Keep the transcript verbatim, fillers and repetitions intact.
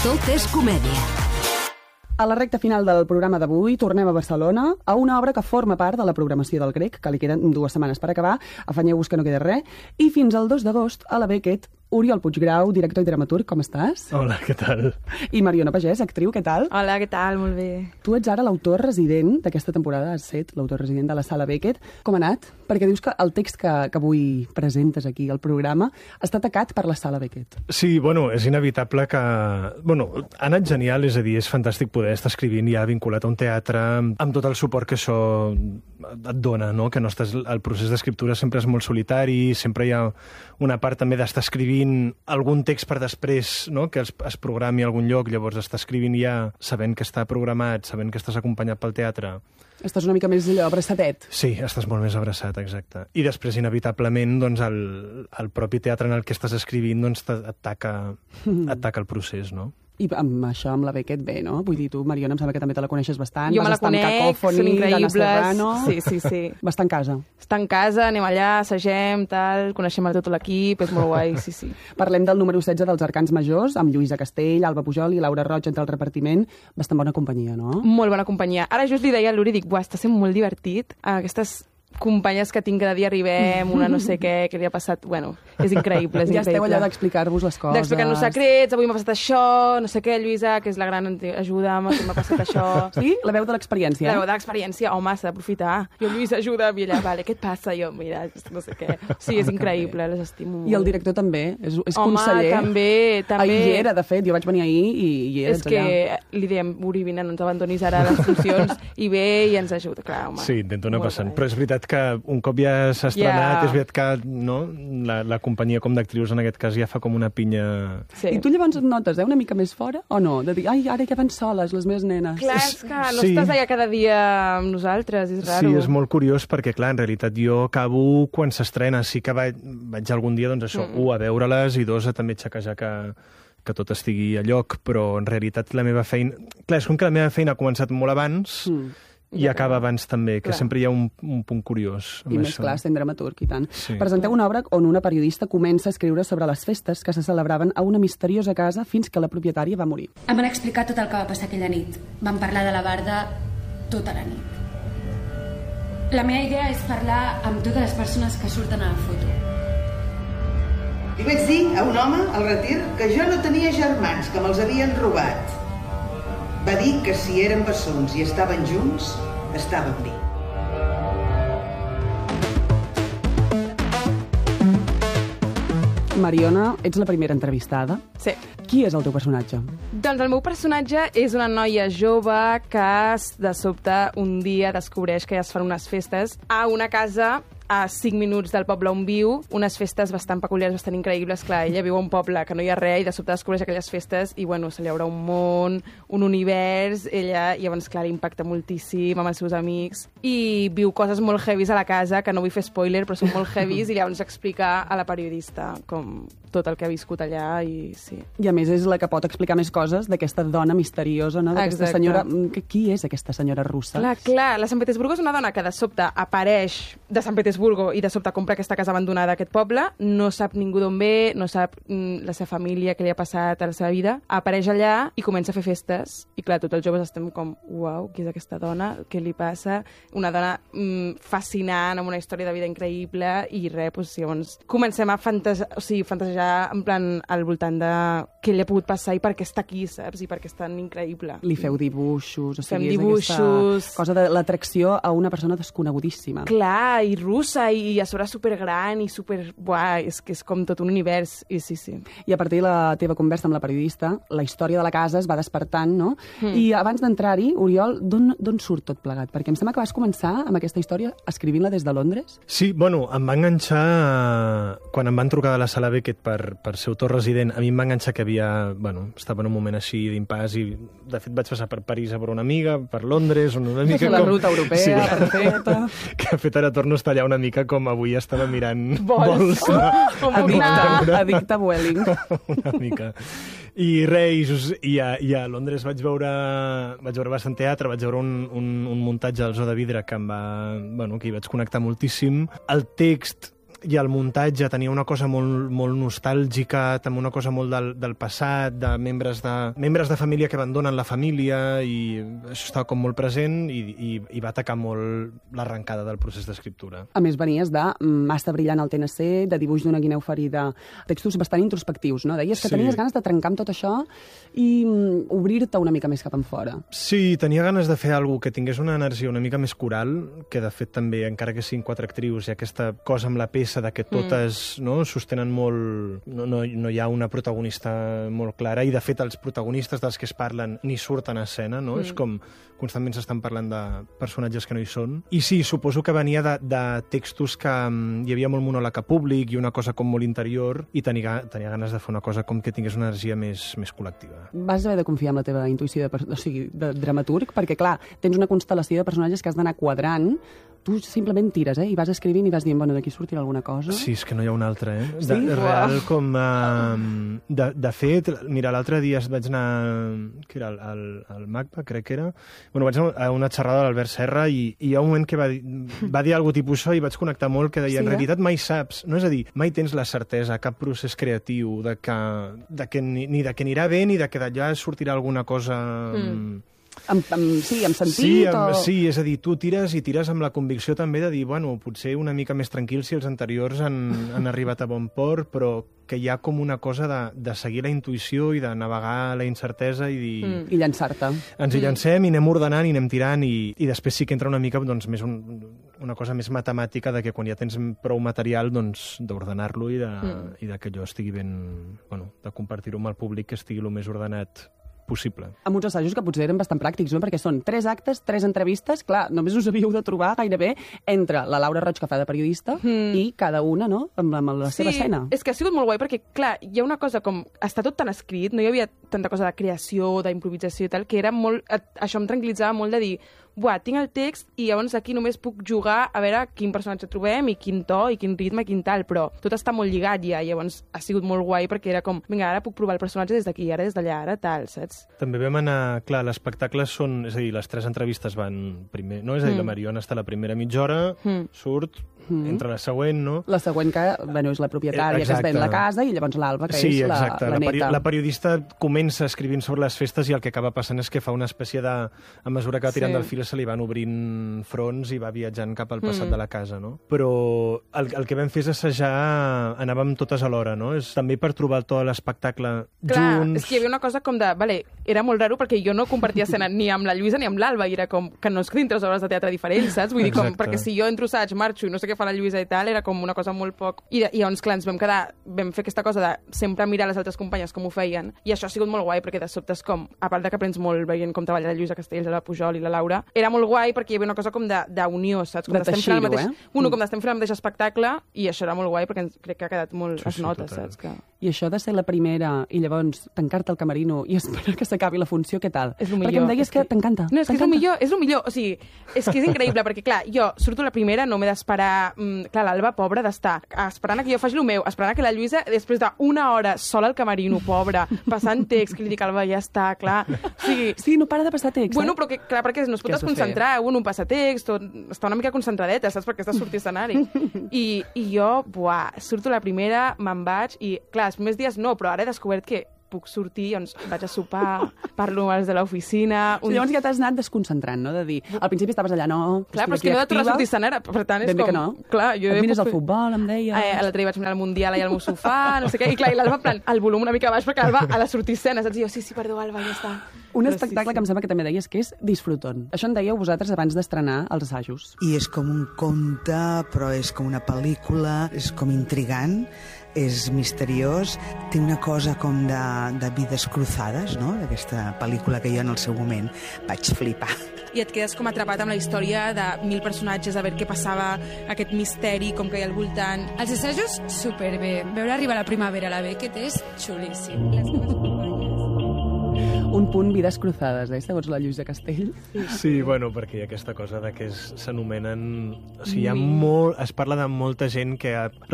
Tot és comèdia. A la recta final del programa d'avui tornem a Barcelona, a una obra que forma part de la programació del Grec, que li queden dues setmanes per acabar, afanyeu-vos que no queda res, i fins al dos d'agost a la Beckett, Oriol Puiggrau, director i dramaturg, com estàs? Hola, què tal? I Mariona Pagès, actriu, què tal? Hola, què tal? Molt bé. Tu ets ara l'autor resident d'aquesta temporada, has set l'autor resident de la Sala Beckett. Com ha anat? Perquè dius que el text que, que avui presentes aquí al programa està tacat per la Sala Beckett. Sí, bueno, és inevitable que... Bueno, ha anat genial, és a dir, és fantàstic poder estar escrivint ja vinculat a un teatre, amb tot el suport que això et dona, no? Que no estàs... El procés d'escriptura sempre és molt solitari, sempre hi ha una part també d'estar escrivint algun text per després, no? Que es, es programi a algun lloc, llavors estar escrivint ja sabent que està programat, sabent que estàs acompanyat pel teatre. Estàs una mica més allò, abraçadet. Sí, estàs molt més abraçat, exacte. I després, inevitablement, doncs, el, el propi teatre en el que estàs escrivint doncs, et taca, et taca el procés, no? I amb això, amb la Beckett, bé, no? Vull dir, tu, Mariona, em sembla que també te la coneixes bastant. Jo me la conec, són increïbles. Sí, sí, sí. Va estar en casa. Està en casa, anem allà, assagem, tal, coneixem a tot l'equip, és molt guai, sí, sí. Parlem del número setze dels Arcans Majors, amb Lluïsa Castell, Alba Pujol i Laura Roig entre el repartiment. Bastant bona companyia, no? Molt bona companyia. Ara just li deia a l'Uri, dic, buah, està sent molt divertit. Aquestes companyes que tinc cada dia arribem, una no sé què, què li ha passat... Bueno, és increïble, és ja increïble. Esteu allà d'explicar-vos les coses. D'explicar-nos secrets, avui m'ha passat això, no sé què, Lluïsa, que és la gran... Ajuda'm, que m'ha passat això... Sí? La veu de l'experiència. La veu de l'experiència, home, s'ha d'aprofitar. Jo, Lluïsa, ajuda'm, i ella, vale, què et passa? Jo, mira, no sé què... Sí, és increïble, les estimo molt. I el director també, és, és home, conseller. Home, també, també... Ahir hi era, de fet, jo vaig venir ahir i hi eres és que allà. Li diem, Uri, vine, no ens abandonis ara a les funcions, i ve i ens ajuda, clar, home. Sí, intento anar passant. Però és veritat que un cop ja s'ha estrenat, yeah. És veritat que no, la, la companyia com d'actrius en aquest cas ja fa com una pinya... Sí. I tu llavors et notes eh, una mica més fora o no? De dir, ai, ara ja van soles les meves nenes. Clar, és que no sí. Estàs allà cada dia amb nosaltres, és raro. Sí, és molt curiós perquè, clar, en realitat jo acabo quan s'estrena. Sí que vaig, vaig algun dia, doncs això, mm. un, a veure-les i dos, a també xequejar que, que tot estigui a lloc, però en realitat la meva feina... Clar, és com que la meva feina ha començat molt abans... Mm. I ja acaba abans també, que clar. Sempre hi ha un, un punt curiós. I més això. Clar, sent dramaturg i tant. Sí. Presenteu una obra on una periodista comença a escriure sobre les festes que se celebraven a una misteriosa casa fins que la propietària va morir. Em van explicar tot el que va passar aquella nit. Vam parlar de la Barda tota la nit. La meva idea és parlar amb totes les persones que surten a la foto. Li vaig dir a un home al retir que jo no tenia germans, que me'ls havien robat. Va dir que si eren bessons i estaven junts, estaven bé. Mariona, ets la primera entrevistada. Sí. Qui és el teu personatge? Doncs el meu personatge és una noia jove que de sobte un dia descobreix que ja es fan unes festes a una casa a cinc minuts del poble on viu, unes festes bastant peculiars, bastant increïbles. Clar, ella viu a un poble que no hi ha res i de sobte descobreix aquelles festes i, bueno, se li obre un món, un univers, ella, i llavors, clar, impacta moltíssim amb els seus amics i viu coses molt heavies a la casa, que no vull fer spoiler, però són molt heavies, i llavors explica a la periodista com tot el que ha viscut allà i sí. I a més és la que pot explicar més coses d'aquesta dona misteriosa, no? D'aquesta senyora... Qui és aquesta senyora russa? Clar, clar, la Sant Petersburgo és una dona que de sobte apareix de Sant Petersburgo i de sobte compra aquesta casa abandonada d'aquest poble, no sap ningú d'on ve, no sap mm, la seva família, què li ha passat a la seva vida, apareix allà i comença a fer festes. I clar, tots els joves estem com, uau, qui és aquesta dona? Què li passa? Una dona mm, fascinant, amb una història de vida increïble i res, doncs, llavors comencem a fantas o sigui, fantasejar en plan al voltant de què li ha pogut passar i per què està aquí, saps? I per què és tan increïble. Li feu dibuixos, o sigui, Fem és dibuixos. Cosa de l'atracció a una persona desconegudíssima. Clar, i russa, i a sobre supergran, i super... Buah, és que és com tot un univers, i sí, sí. I a partir de la teva conversa amb la periodista, la història de la casa es va despertant, no? Mm. I abans d'entrar-hi, Oriol, d'on surt tot plegat? Perquè em sembla que vas començar amb aquesta història escrivint-la des de Londres? Sí, bueno, em va enganxar... Quan em van trucar de la Sala Beckett per, per ser autor resident, a mi em va enganxar que havia... Bueno, estava en un moment així d'impàs i, de fet, vaig passar per París a veure una amiga, per Londres, una mica com... La ruta europea, sí, perfecta. Que, de fet, ara torno a estar allà una mica com avui estava mirant vols. Oh, addicte, addicte a Vueling. Una mica. I res, i a, i a Londres vaig veure, vaig veure bastant teatre, vaig veure un, un, un muntatge del Zoo de Vidre que em va... Bueno, que hi vaig connectar moltíssim. El text i el muntatge tenia una cosa molt, molt nostàlgica, també una cosa molt del, del passat, de membres de, membres de família que abandonen la família, i això estava com molt present i, i, i va atacar molt l'arrencada del procés d'escriptura. A més, venies de Masta brillant al T N C, de Dibuix d'una guineu ferida, textos bastant introspectius, no? Deies que Sí. tenies ganes de trencar amb tot això i mm, obrir-te una mica més cap enfora. Sí, tenia ganes de fer alguna que tingués una energia una mica més coral, que de fet també, encara que siguin quatre actrius, hi ha aquesta cosa amb la peça de que totes mm. no, sostenen molt... No, no, no hi ha una protagonista molt clara, i de fet els protagonistes dels que es parlen ni surten a escena, no? Mm. És com constantment s'estan parlant de personatges que no hi són. I sí, suposo que venia de, de textos que um, hi havia molt monòleg públic i una cosa com molt interior, i tenia, tenia ganes de fer una cosa com que tingués una energia més, més col·lectiva. Vas haver de confiar en la teva intuïció de, o sigui, de dramaturg, perquè, clar, tens una constel·lació de personatges que has d'anar quadrant, tu simplement tires, eh? I vas escrivint i vas dient, bueno, d'aquí sortirà alguna cosa. Sí, és que no hi ha una altra, eh? Sí? De, real, com... Uh, de, de fet, mira, l'altre dia vaig anar... Què era? Al, al MACBA, crec que era? Bueno, vaig anar a una xerrada de l'Albert Serra i, i hi ha un moment que va, dir, va dir alguna tipus això i vaig connectar molt, que deia, Sí, en eh? realitat mai saps, no? És a dir, mai tens la certesa, cap procés creatiu, de que, de que ni, ni de que anirà bé ni de que d'allà sortirà alguna cosa... Mm. Amb, amb, sí, amb sentit Sí, amb, o... sí, és a dir, tu tires i tires amb la convicció també de dir, bueno, potser una mica més tranquil si els anteriors han, han arribat a bon port, però que hi ha com una cosa de, de seguir la intuïció i de navegar la incertesa i dir... Mm. I llançar-te. Ens hi llancem i anem ordenant i anem tirant, i, i després sí que entra una mica doncs, més un, una cosa més matemàtica de que quan ja tens prou material, doncs d'ordenar-lo i, de, mm. i de que allò estigui ben... Bueno, de compartir-ho amb el públic, que estigui el més ordenat possible. Amb uns assajos que potser eren bastant pràctics, no? Perquè són tres actes, tres entrevistes, clar, només us havíeu de trobar gairebé entre la Laura Roig, que fa de periodista, mm. i cada una, no?, amb, amb la sí, seva escena. És que ha sigut molt guai, perquè, clar, hi ha una cosa com... Està tot tan escrit, no hi havia tanta cosa de creació, d'improvisació i tal, que era molt... Això em tranquil·litzava molt de dir, buah, tinc el text i llavors aquí només puc jugar a veure quin personatge trobem i quin to i quin ritme i quin tal, però tot està molt lligat ja, i llavors ha sigut molt guai perquè era com, vinga, ara puc provar el personatge des d'aquí, ara des d'allà, ara tal, saps? També vam anar... Clar, les espectacles són... És a dir, les tres entrevistes van primer... No? És a dir, mm. la Mariona està a la primera mitja hora, mm. surt, mm. entra la següent, no? La següent que, bueno, és la propietària, exacte. Que es ven la casa, i llavors l'Alba, que sí, és la, exacte. la la, neta. peri la periodista comença escrivint sobre les festes i el que acaba passant és que fa una espècie de... A mesura que va tirant Sí. del fil se li van obrint fronts i va viatjant cap al passat Mm. de la casa, no? Però el, el que vam fer és assajar... Anàvem totes alhora, no? És també per trobar el to de l'espectacle Clar, junts. és que hi havia una cosa com de... Vale, era molt raro perquè jo no compartia escena ni amb la Lluïsa ni amb l'Alba, i era com que no escrivim tres hores de teatre diferents, saps? Vull dir, com, Exacte. perquè si jo entro assaig, marxo i no sé què fa la Lluïsa i tal, era com una cosa molt poc... I, i llavors, clar, ens vam quedar... Vam fer aquesta cosa de sempre mirar les altres companyes com ho feien, i això ha sigut molt guai, perquè de sobte és com... A part de que aprens molt veient com treballa la Lluïsa Castells, la Pujol i la Laura, era molt guai perquè hi havia una cosa com d'unió, saps? Com De d'estem fent el teixir-ho, mateix... eh? Uno, com d'estem fent el mateix espectacle, i això era molt guai perquè ens, crec que ha quedat molt... Sí, es sí, nota, total. saps? Que... I això de ser la primera i llavors tancar-te al camerino i esperar que s'acabi la funció, què tal? És el Perquè millor. em deies És que, que- t'encanta. No, és que és el t'encanta. millor, és el millor. O sigui, és que és increïble, perquè, clar, jo surto la primera, no m'he d'esperar... Mm, clar, l'Alba, pobra, d'estar esperant a que jo faci el meu, esperant a que la Lluïsa, després d'una hora sola al camerino, pobra, passant text, que li dic, Alba, ja està, clar. O sigui, Sí, no para de passar text, bueno, eh? però que, clar, perquè no es pot Què has de desconcentrar, un passa text, o està una mica concentradeta, saps? Perquè has de sortir a escenari. I, I jo, buah, surto la primera, me'n vaig, i, clar, els primers dies no, però ara he descobert que puc sortir, doncs vaig a sopar, parlo amb els de l'oficina... Un... Llavors ja t'has anat desconcentrant, no? De dir, al principi estaves allà, no... Clar, però és que no he de tornar a sortir a escenari, per tant, és Ben bé com... que no. Clar, jo Et puc mires el fer- futbol, em deies... Eh, L'altre dia vaig mirar el Mundial allà al meu sofà, no sé què, i clar, i l'Alba, en plan, el volum una mica baix, perquè l'Alba ha de sortir a escena, saps? I jo, sí, sí, perdó, Alba, ja està. Un Però espectacle sí, que em sembla que també deies que és disfruton. Això en dèieu vosaltres abans d'estrenar els assajos. I és com un conte, però és com una pel·lícula, és com intrigant, és misteriós, té una cosa com de, de vides cruzades, no?, d'aquesta pel·lícula que jo en el seu moment vaig flipar. I et quedes com atrapat amb la història de mil personatges, a veure què passava, aquest misteri, com que hi ha al voltant. Els assajos, superbé. Veure arribar la primavera a la Beckett és xulíssim. Les meves companyes... Un punt vides cruzades, eh, segons la Lluïsa Castell. Sí, bueno, perquè hi ha aquesta cosa de que es- s'anomenen... O sigui, hi ha molt... Es parla de molta gent que ha